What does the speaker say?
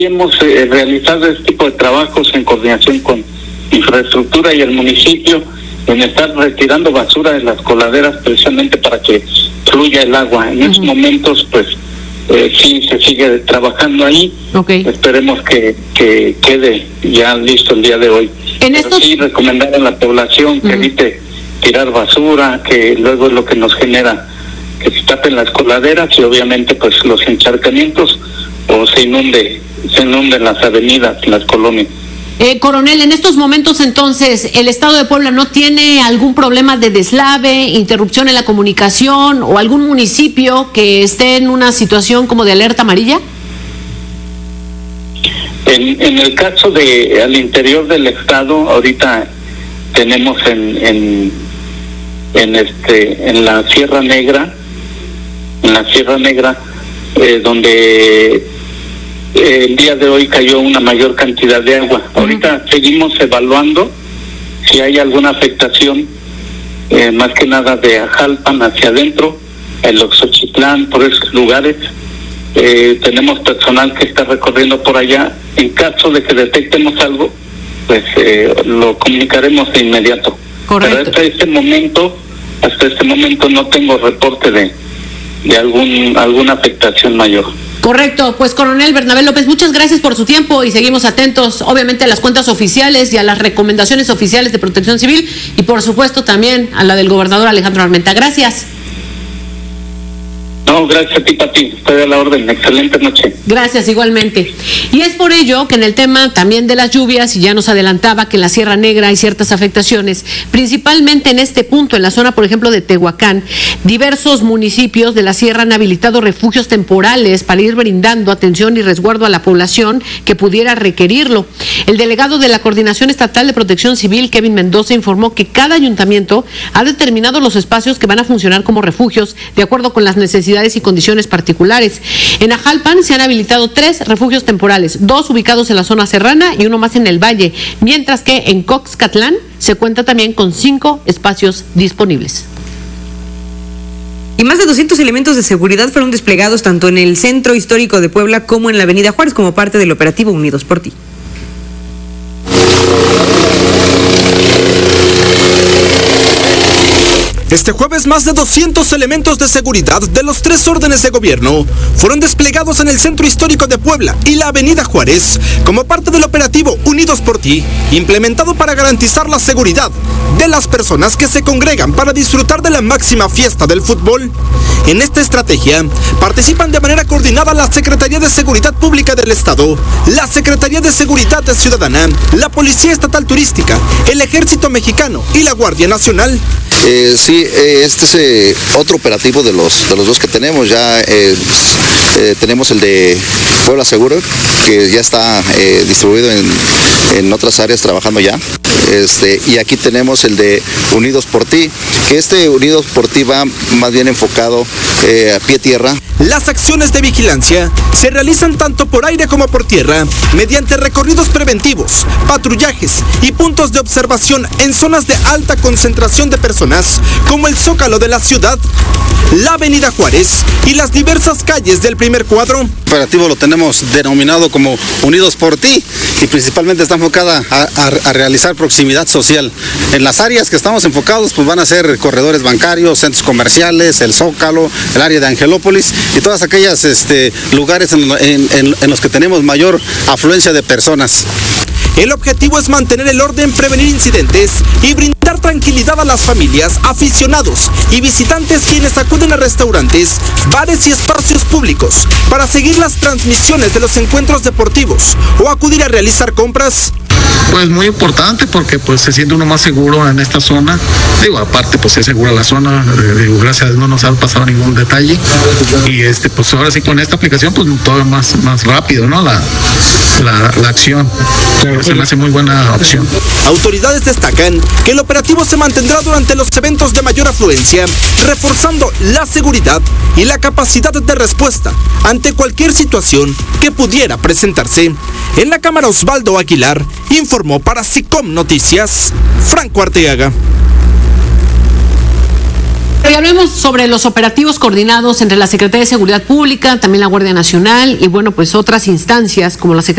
hemos realizado este tipo de trabajos en coordinación con infraestructura y el municipio, en estar retirando basura de las coladeras precisamente para que fluya el agua. En estos momentos, pues, sí se sigue trabajando ahí. Okay. Esperemos que quede ya listo el día de hoy. Pero sí recomendar a la población que evite tirar basura, que luego es lo que nos genera que se tapen las coladeras y obviamente pues los encharcamientos o se inunden las avenidas, las colonias. Coronel, en estos momentos entonces, ¿el Estado de Puebla no tiene algún problema de deslave, interrupción en la comunicación o algún municipio que esté en una situación como de alerta amarilla? En el caso de al interior del Estado, ahorita tenemos en la Sierra Negra, donde el día de hoy cayó una mayor cantidad de agua. Ahorita seguimos evaluando si hay alguna afectación, más que nada de Ajalpan hacia adentro, el Oxochitlán, por esos lugares. Tenemos personal que está recorriendo por allá. En caso de que detectemos algo, pues lo comunicaremos de inmediato. Correcto. Pero hasta este momento no tengo reporte de alguna afectación mayor. Correcto, pues Coronel Bernabé López, muchas gracias por su tiempo y seguimos atentos, obviamente, a las cuentas oficiales y a las recomendaciones oficiales de Protección Civil y por supuesto también a la del gobernador Alejandro Armenta. Gracias. No, gracias a ti, Pati. Estoy a la orden. Excelente noche. Gracias, igualmente. Y es por ello que en el tema también de las lluvias, y ya nos adelantaba que en la Sierra Negra hay ciertas afectaciones, principalmente en este punto, en la zona, por ejemplo, de Tehuacán, diversos municipios de la sierra han habilitado refugios temporales para ir brindando atención y resguardo a la población que pudiera requerirlo. El delegado de la Coordinación Estatal de Protección Civil, Kevin Mendoza, informó que cada ayuntamiento ha determinado los espacios que van a funcionar como refugios de acuerdo con las necesidades y condiciones particulares. En Ajalpan se han habilitado 3 refugios temporales, 2 ubicados en la zona serrana y 1 más en el valle, mientras que en Coxcatlán se cuenta también con 5 espacios disponibles. Y más de 200 elementos de seguridad fueron desplegados tanto en el centro histórico de Puebla como en la avenida Juárez como parte del operativo Unidos por Ti. Este jueves, más de 200 elementos de seguridad de los 3 órdenes de gobierno fueron desplegados en el centro histórico de Puebla y la avenida Juárez como parte del operativo Unidos por Ti, implementado para garantizar la seguridad de las personas que se congregan para disfrutar de la máxima fiesta del fútbol. En esta estrategia participan de manera coordinada la Secretaría de Seguridad Pública del Estado, la Secretaría de Seguridad Ciudadana, la Policía Estatal Turística, el Ejército Mexicano y la Guardia Nacional. Sí, este es otro operativo de los 2 que tenemos. Ya tenemos el de Puebla Seguro, que ya está distribuido en otras áreas trabajando ya. Y aquí tenemos el de Unidos por Ti, que este Unidos por Ti va más bien enfocado a pie tierra. Las acciones de vigilancia se realizan tanto por aire como por tierra, mediante recorridos preventivos, patrullajes y puntos de observación en zonas de alta concentración de personas, como el Zócalo de la ciudad, la avenida Juárez y las diversas calles del primer cuadro. El operativo lo tenemos denominado como Unidos por Ti y principalmente está enfocada a realizar proximidad social. En las áreas que estamos enfocados pues van a ser corredores bancarios, centros comerciales, el Zócalo, el área de Angelópolis y todas aquellas lugares en los que tenemos mayor afluencia de personas. El objetivo es mantener el orden, prevenir incidentes y brindar tranquilidad a las familias, aficionados y visitantes quienes acuden a restaurantes, bares y espacios públicos para seguir las transmisiones de los encuentros deportivos o acudir a realizar compras. Pues muy importante porque pues se siente uno más seguro en esta zona. Digo, aparte pues es segura la zona, gracias a Dios no nos ha pasado ningún detalle y pues ahora sí con esta aplicación pues todo más rápido, ¿no? La acción. Se me hace muy buena opción. Autoridades destacan que el operativo se mantendrá durante los eventos de mayor afluencia, reforzando la seguridad y la capacidad de respuesta ante cualquier situación que pudiera presentarse. En la cámara Osvaldo Aguilar informó para SICOM Noticias, Franco Arteaga. Y hablemos sobre los operativos coordinados entre la Secretaría de Seguridad Pública, también la Guardia Nacional y bueno, pues otras instancias como la Secretaría